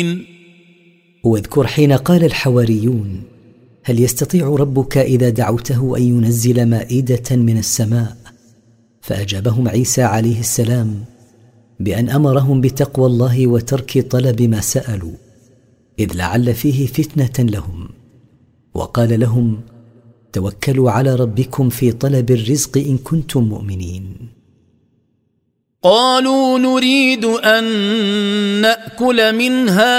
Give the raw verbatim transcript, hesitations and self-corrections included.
واذكر حين قال الحواريون: هل يستطيع ربك إذا دعوته أن ينزل مائدة من السماء؟ فأجابهم عيسى عليه السلام بأن أمرهم بتقوى الله وترك طلب ما سألوا، إذ لعل فيه فتنة لهم. وقال لهم: توكلوا على ربكم في طلب الرزق إن كنتم مؤمنين. قالوا نريد أن نأكل منها